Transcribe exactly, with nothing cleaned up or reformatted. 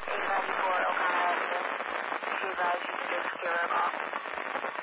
eight ninety-four O'Connor Avenue. If you advise, you can just give her a call.